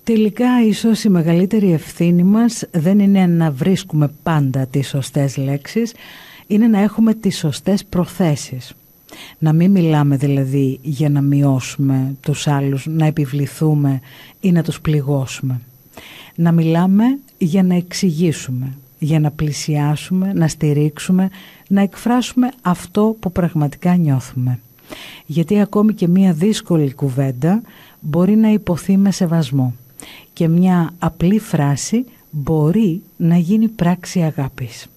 Τελικά ίσως η μεγαλύτερη ευθύνη μας δεν είναι να βρίσκουμε πάντα τις σωστές λέξεις, είναι να έχουμε τις σωστές προθέσεις. Να μην μιλάμε δηλαδή για να μειώσουμε τους άλλους, να επιβληθούμε ή να τους πληγώσουμε. Να μιλάμε για να εξηγήσουμε, για να πλησιάσουμε, να στηρίξουμε, να εκφράσουμε αυτό που πραγματικά νιώθουμε. Γιατί ακόμη και μία δύσκολη κουβέντα μπορεί να υποθεί με σεβασμό και μια απλή φράση μπορεί να γίνει πράξη αγάπης.